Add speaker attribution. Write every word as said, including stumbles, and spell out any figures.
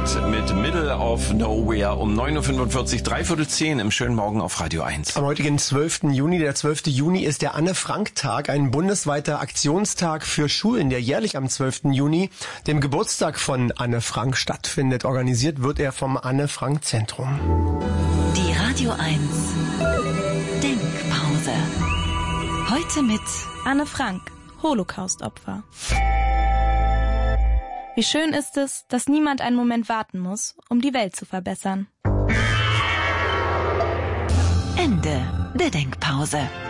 Speaker 1: Fleet mit Middle of Nowhere um neun Uhr fünfundvierzig, dreiviertel zehn im schönen Morgen auf Radio eins.
Speaker 2: Am heutigen zwölften Juni, der zwölfte Juni, ist der Anne-Frank-Tag, ein bundesweiter Aktionstag für Schulen, der jährlich am zwölften Juni, dem Geburtstag von Anne Frank, stattfindet. Organisiert wird er vom Anne-Frank-Zentrum.
Speaker 3: Die Radio eins Denkpause. Heute mit
Speaker 4: Anne Frank, Holocaust-Opfer. Wie schön ist es, dass niemand einen Moment warten muss, um die Welt zu verbessern.
Speaker 3: Ende der Denkpause.